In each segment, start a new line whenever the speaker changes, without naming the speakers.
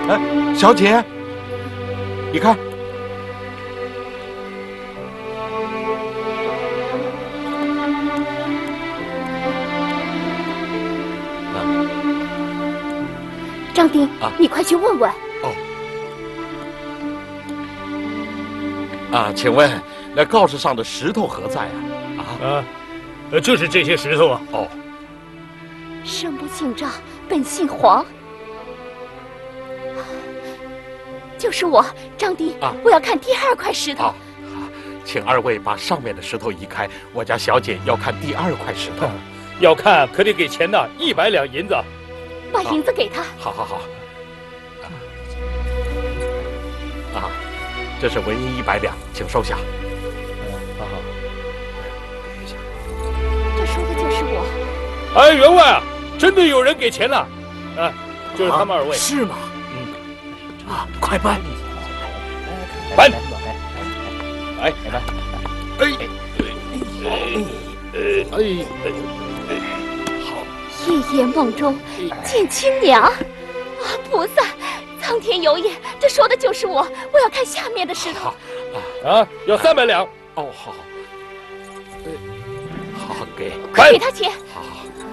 小姐，你看，
张丁，你快去问问。
请问那告示上的石头何在啊？
就是这些石头啊。
哦，
生不姓张，本姓黄。就是我，张丁，我要看第2块石头。
请二位把上面的石头移开，我家小姐要看第2块石头。
要看可得给钱呢，100两银子。
把银子给他。
好。这是纹银100两，请收下。
好。
这说的就是我。
哎，员外啊，真的有人给钱了，就是他们2位。
是吗？快搬！
搬！来，
夜夜梦中见亲娘，菩萨，苍天有眼，这说的就是我。我要看下面的石头。
要300两。
哦，好，给。
快给他钱。
好。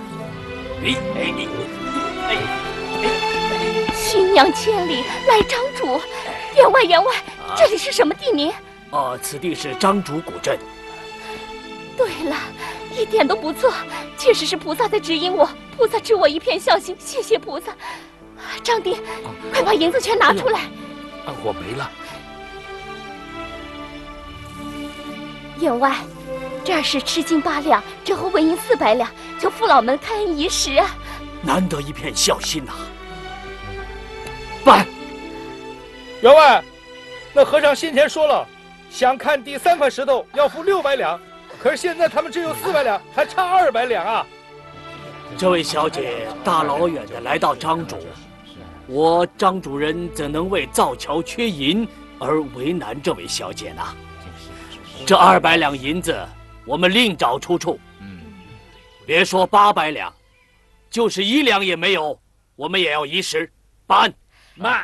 新娘千里来张主，员外，这里是什么地名？
此地是张主古镇。
对了，一点都不错，确实是菩萨在指引我，菩萨知我一片孝心，谢谢菩萨。张丁，快把银子全拿出来。
我没了。
员外，这儿是吃金8两，折合纹银400两，求父老们开恩1时啊。
难得一片孝心呐。办。
员外，那和尚先前说了，想看第3块石头要付600两，可是现在他们只有400两，还差200两啊！
这位小姐大老远的来到张主，我张主人怎能为造桥缺银而为难这位小姐呢？这200两银子，我们另找出处。别说800两，就是1两也没有，我们也要1时。搬。
慢，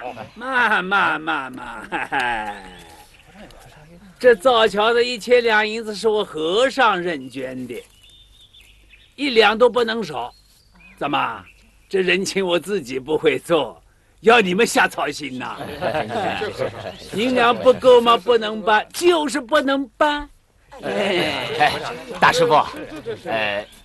这造桥的1000两银子是我和尚认捐的，1两都不能少。怎么，这人情我自己不会做，要你们瞎操心呐？银两不够吗？不能搬，就是不能搬。
大师傅，